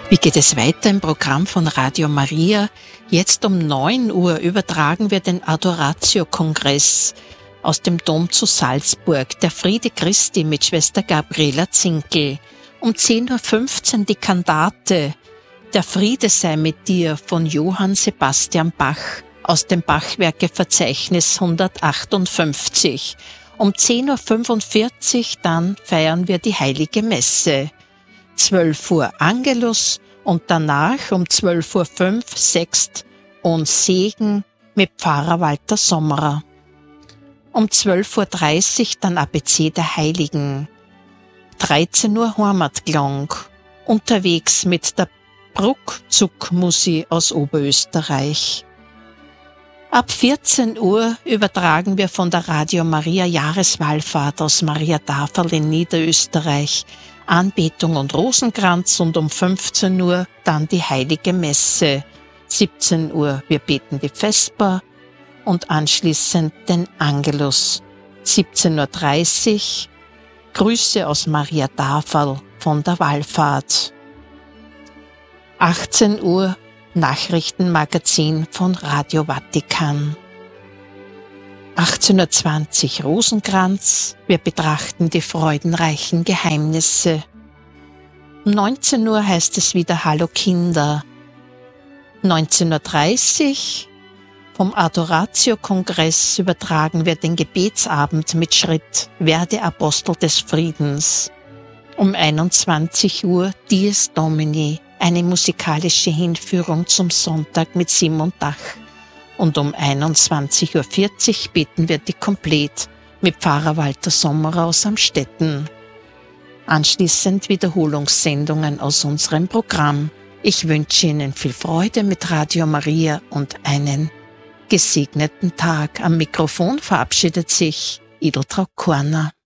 Wie geht es weiter im Programm von Radio Maria? Jetzt um 9 Uhr übertragen wir den Adoratio-Kongress aus dem Dom zu Salzburg, der Friede Christi mit Schwester Gabriela Zinkel. Um 10.15 Uhr die Kantate Der Friede sei mit dir von Johann Sebastian Bach aus dem Bachwerkeverzeichnis 158. Um 10.45 Uhr dann feiern wir die Heilige Messe. 12 Uhr Angelus und danach um 12.05 Uhr Sext und Segen mit Pfarrer Walter Sommerer. Um 12.30 Uhr dann ABC der Heiligen. 13 Uhr Heimatklang. Unterwegs mit der Bruckzuck-Musi aus Oberösterreich. Ab 14 Uhr übertragen wir von der Radio Maria Jahreswallfahrt aus Mariatafel in Niederösterreich Anbetung und Rosenkranz und um 15 Uhr dann die Heilige Messe. 17 Uhr wir beten die Vesper und anschließend den Angelus. 17.30 Uhr Grüße aus Mariatafel von der Wallfahrt. 18 Uhr Nachrichtenmagazin von Radio Vatikan. 18.20 Uhr Rosenkranz, wir betrachten die freudenreichen Geheimnisse. Um 19 Uhr heißt es wieder Hallo Kinder. 19.30 Uhr vom Adoratio-Kongress übertragen wir den Gebetsabend mit Schritt Werde Apostel des Friedens. Um 21 Uhr Dies Domini, eine musikalische Hinführung zum Sonntag mit Simon Dach. Und um 21.40 Uhr beten wir die Komplett mit Pfarrer Walter Sommerer aus Amstetten. Anschließend Wiederholungssendungen aus unserem Programm. Ich wünsche Ihnen viel Freude mit Radio Maria und einen gesegneten Tag. Am Mikrofon verabschiedet sich Edeltraud Korner.